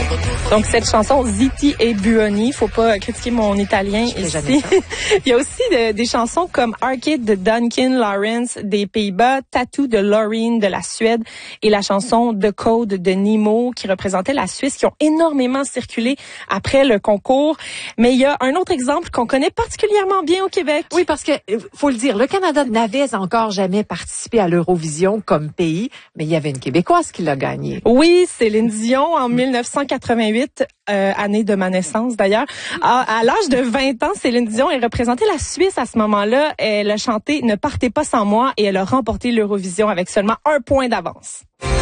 Donc, cette chanson, Ziti e Buoni, faut pas critiquer mon italien ici. Il y a aussi des chansons comme Arcade de Duncan Lawrence des Pays-Bas, Tattoo de Loreen de la Suède et la chanson The Code de Nemo qui représentait la Suisse, qui ont énormément circulé après le concours. Mais il y a un autre exemple qu'on connaît particulièrement bien au Québec. Oui, parce que, faut le dire, le Canada n'avait encore jamais participé à l'Eurovision comme pays, mais il y avait une Québécoise qui l'a gagné. Oui, Céline Dion en 1988, année de ma naissance d'ailleurs. À l'âge de 20 ans, Céline Dion, elle représentait la Suisse à ce moment-là. Elle a chanté Ne partez pas sans moi et elle a remporté l'Eurovision avec seulement 1 point d'avance.